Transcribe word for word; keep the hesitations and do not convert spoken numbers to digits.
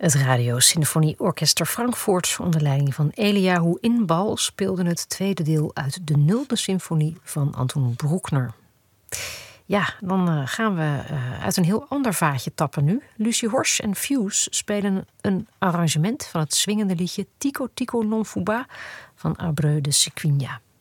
Het Radio Symfonieorkester Frankfurt onder leiding van Eliahu Inbal speelde het tweede deel uit de Nulde Symfonie van Anton Bruckner. Ja, dan uh, gaan we uh, uit een heel ander vaatje tappen nu. Lucie Horsch en Fuse spelen een arrangement van het swingende liedje Tico Tico non fu ba van Abreu de Sequinha.